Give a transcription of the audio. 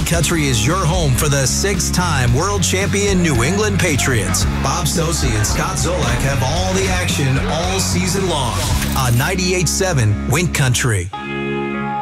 Wind Country is your home for the 6-time world champion New England Patriots. Bob Stosey and Scott Zolak have all the action all season long on 98.7 Wind Country.